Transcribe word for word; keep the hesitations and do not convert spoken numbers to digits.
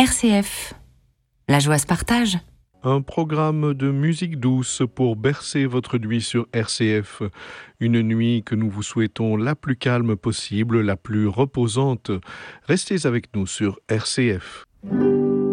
R C F. La joie se partage. Un programme de musique douce pour bercer votre nuit sur R C F. Une nuit que nous vous souhaitons la plus calme possible, la plus reposante. Restez avec nous sur R C F.